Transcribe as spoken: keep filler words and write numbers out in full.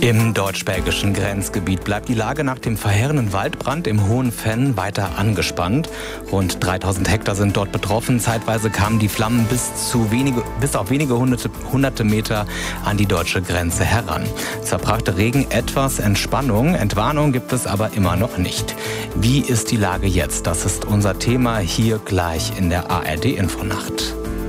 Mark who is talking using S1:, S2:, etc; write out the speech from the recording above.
S1: Im deutsch-belgischen Grenzgebiet bleibt die Lage nach dem verheerenden Waldbrand im Hohen Venn weiter angespannt. Rund dreitausend Hektar sind dort betroffen. Zeitweise kamen die Flammen bis, zu wenige, bis auf wenige hunderte, hunderte Meter an die deutsche Grenze heran. Zwar brachte Regen etwas Entspannung, Entwarnung gibt es aber immer noch nicht. Wie ist die Lage jetzt? Das ist unser Thema hier gleich in der A R D Infonacht.